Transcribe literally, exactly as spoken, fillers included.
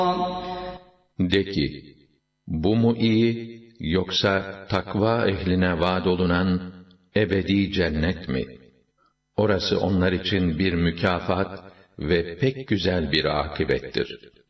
De ki, bu mu iyi, yoksa takva ehline vaad olunan ebedi cennet mi? Orası onlar için bir mükafat ve pek güzel bir akıbettir.